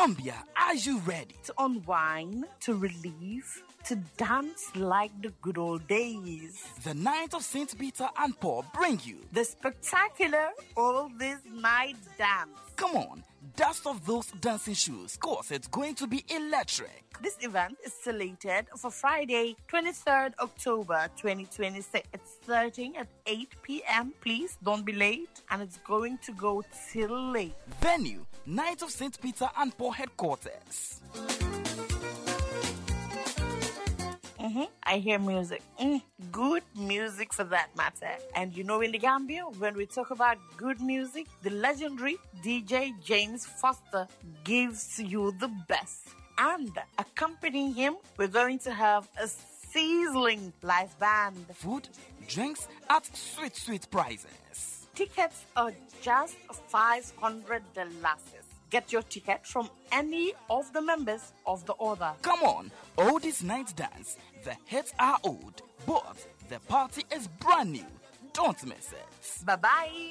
Gambia, are you ready? To unwind, to relieve, to dance like the good old days. The Night of St. Peter and Paul bring you the spectacular All This Night Dance. Come on, dust off those dancing shoes, cause it's going to be electric. This event is slated for Friday, 23rd October 2026. It's starting at 8 p.m. Please don't be late, and it's going to go till late. Venue, Night of St. Peter and Paul headquarters. I hear music. Good music for that matter. And in the Gambia, when we talk about good music, the legendary DJ James Foster gives you the best. And accompanying him, we're going to have a sizzling live band. Food, drinks at sweet prices. Tickets are just $500. Get your ticket from any of the members of the order. Come on, all this night dance. The hits are old, but the party is brand new. Don't miss it. Bye-bye.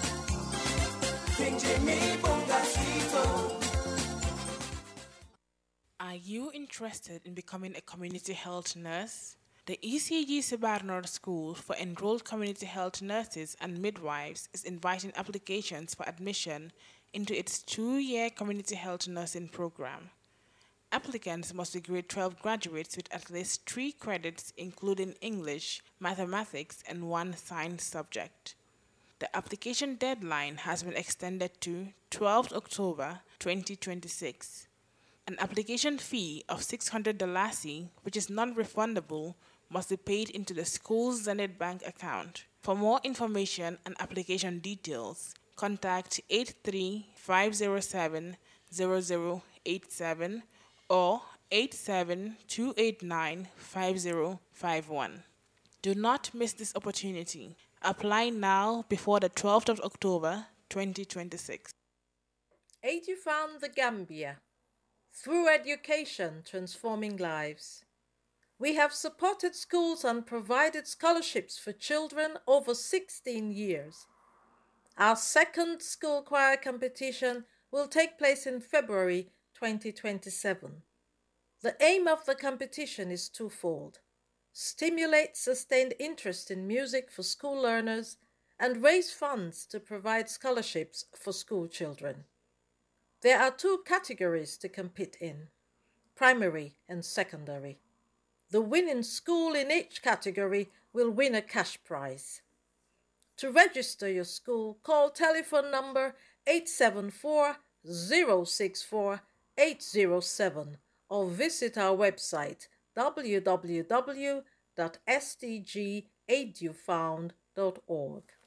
Are you interested in becoming a community health nurse? The ECG Sebarnor School for Enrolled Community Health Nurses and Midwives is inviting applications for admission into its 2-year community health nursing program. Applicants must be grade 12 graduates with at least 3 credits, including English, mathematics, and 1 science subject. The application deadline has been extended to 12th October 2026. An application fee of $600, which is non-refundable, must be paid into the school's Zenith Bank account. For more information and application details, contact 83507-0087 or 87289-5051. Do not miss this opportunity. Apply now before the 12th of October 2026. EduFound the Gambia. Through education, transforming lives. We have supported schools and provided scholarships for children over 16 years. Our second school choir competition will take place in February 2027. The aim of the competition is twofold: stimulate sustained interest in music for school learners and raise funds to provide scholarships for school children. There are 2 categories to compete in: primary and secondary. The winning school in each category will win a cash prize. To register your school, call telephone number 874-064-807 or visit our website www.stgedufound.org.